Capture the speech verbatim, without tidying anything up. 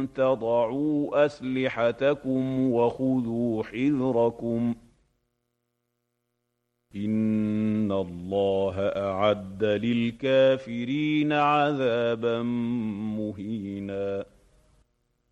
تضعوا أسلحتكم وخذوا حذركم إن الله أعد للكافرين عذابا مهينا